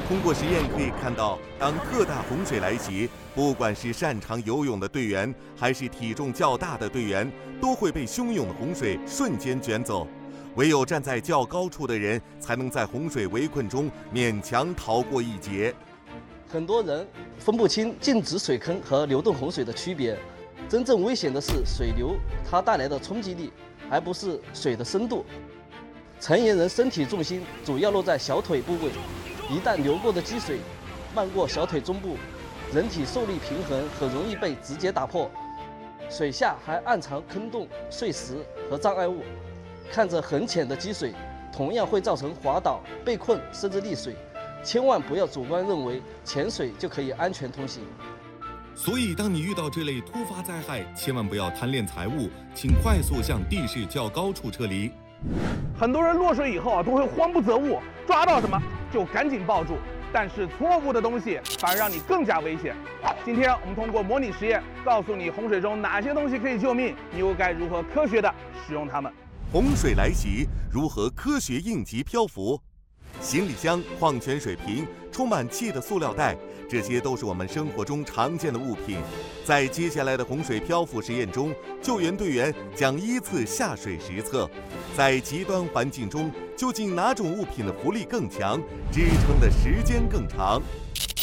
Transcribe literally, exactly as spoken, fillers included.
通过实验可以看到，当特大洪水来袭，不管是擅长游泳的队员，还是体重较大的队员，都会被汹涌的洪水瞬间卷走。唯有站在较高处的人，才能在洪水围困中勉强逃过一劫。 很多人分不清静止水坑和流动洪水的区别，真正危险的是水流它带来的冲击力，而不是水的深度。成年人身体重心主要落在小腿部位，一旦流过的积水漫过小腿中部，人体受力平衡很容易被直接打破。水下还暗藏坑洞、碎石和障碍物，看着很浅的积水，同样会造成滑倒、被困甚至溺水。千万不要主观认为潜水就可以安全通行。 所以，当你遇到这类突发灾害，千万不要贪恋财物，请快速向地势较高处撤离。 很多人落水以后啊，都会慌不择物，抓到什么就赶紧抱住，但是错误的东西反而让你更加危险。今天我们通过模拟实验，告诉你洪水中哪些东西可以救命，你又该如何科学的使用它们。 洪水来袭，如何科学应急漂浮？行李箱、矿泉水瓶、充满气的塑料袋，这些都是我们生活中常见的物品。在接下来的洪水漂浮实验中，救援队员将依次下水实测，在极端环境中，究竟哪种物品的浮力更强，支撑的时间更长？